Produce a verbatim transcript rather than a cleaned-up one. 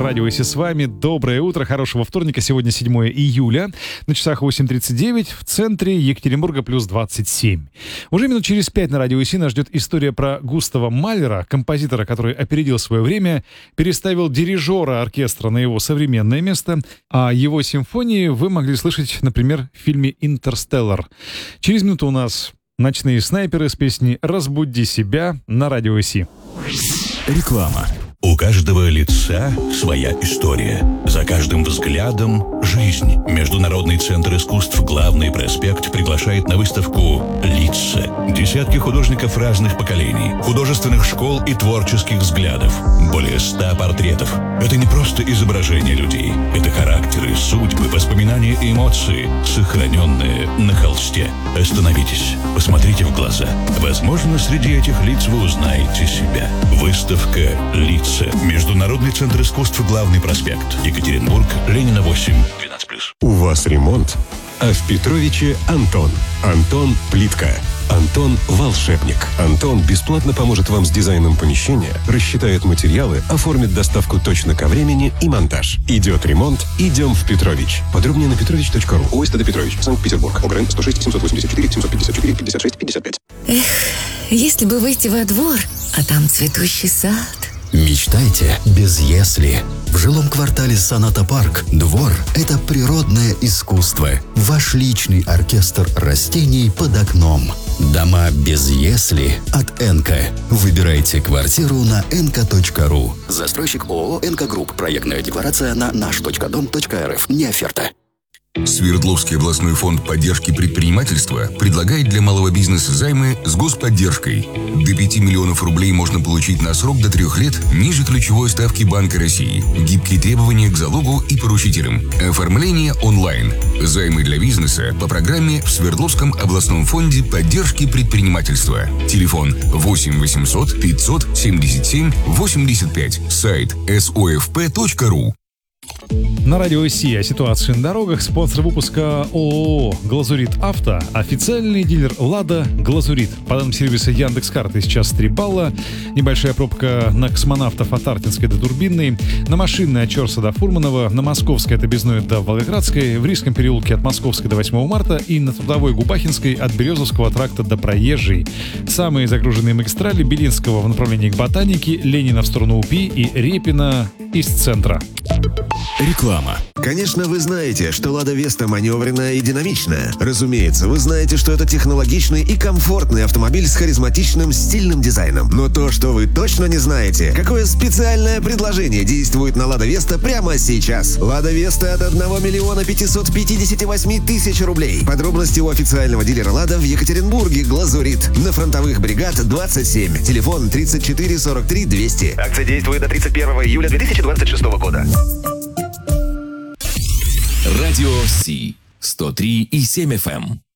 Радио Си с вами. Доброе утро, хорошего вторника. Сегодня седьмое июля. На часах восемь тридцать девять. В центре Екатеринбурга плюс двадцать семь. Уже минут через пять на Радио Си нас ждет история про Густава Малера, композитора, который опередил свое время, переставил дирижера оркестра на его современное место. А его симфонии вы могли слышать, например, в фильме «Интерстеллар». Через минуту у нас «Ночные снайперы» с песней «Разбуди себя» на Радио Си. Реклама. У каждого лица своя история. За каждым взглядом — жизнь. Международный центр искусств «Главный проспект» приглашает на выставку «Лица». Десятки художников разных поколений, художественных школ и творческих взглядов. Более ста портретов. Это не просто изображение людей. Это характеры, судьбы, воспоминания и эмоции, сохраненные на холсте. Остановитесь, посмотрите в глаза. Возможно, среди этих лиц вы узнаете себя. Выставка «Лица». Международный центр искусств «Главный проспект». Екатеринбург, Ленина восемь, двенадцать плюс. У вас ремонт? А в Петровиче Антон. Антон Плитка. Антон волшебник. Антон бесплатно поможет вам с дизайном помещения, рассчитает материалы, оформит доставку точно ко времени и монтаж. Идет ремонт, идем в Петрович. Подробнее на петрович точка ру. ОСТД Петрович, Санкт-Петербург. ОГРН сто шесть семьсот восемьдесят четыре семьсот пятьдесят четыре пятьдесят шесть пятьдесят пять. Эх, если бы выйти во двор, а там цветущий сад. Мечтайте без «если». В жилом квартале «Соната Парк» двор – это природное искусство. Ваш личный оркестр растений под окном. Дома без «если» от «Энко». Выбирайте квартиру на энко точка ру. Застройщик ООО «Энко Групп». Проектная декларация на наш точка дом точка эр эф. Не оферта. Свердловский областной фонд поддержки предпринимательства предлагает для малого бизнеса займы с господдержкой. До пяти миллионов рублей можно получить на срок до трех лет ниже ключевой ставки Банка России. Гибкие требования к залогу и поручителям. Оформление онлайн. Займы для бизнеса по программе в Свердловском областном фонде поддержки предпринимательства. Телефон восемь восемьсот пятьсот семьдесят семь восемьдесят пять. Сайт эс о эф пэ точка ру. На Радио Си о ситуации на дорогах. Спонсор выпуска ООО «Глазурит Авто». Официальный дилер «Лада» «Глазурит». По данным сервиса Яндекс.Карты сейчас три балла. Небольшая пробка на Космонавтов от Артинской до Турбинной. На Машинной от Чорса до Фурманова. На Московской от Объездной до Волгоградской. В Рижском переулке от Московской до восьмого марта. И на Трудовой Губахинской от Березовского тракта до Проезжей. Самые загруженные магистрали: Белинского в направлении к Ботанике, Ленина в сторону УПИ и Репина из центра. Реклама. Конечно, вы знаете, что «Лада Веста» маневренная и динамичная. Разумеется, вы знаете, что это технологичный и комфортный автомобиль с харизматичным стильным дизайном. Но то, что вы точно не знаете, какое специальное предложение действует на «Лада Веста» прямо сейчас. «Лада Веста» от одного миллиона пятисот пятидесяти восьми тысяч рублей. Подробности у официального дилера «Лада» в Екатеринбурге «Глазурит». На Фронтовых бригад двадцать семь. Телефон тридцать четыре сорок три двести. Акция действует до тридцать первого июля две тысячи двадцать шестого года. Радио Си сто три и семь эф эм.